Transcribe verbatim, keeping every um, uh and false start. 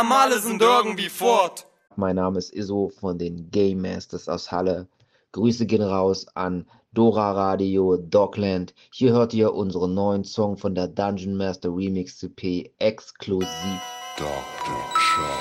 Namen, alle sind irgendwie fort. Mein Name ist Iso von den Game Masters aus Halle. Grüße gehen raus an Dora Radio, Dogland. Hier hört ihr unseren neuen Song von der Dungeon Master Remix C P exklusiv. Doktor Show.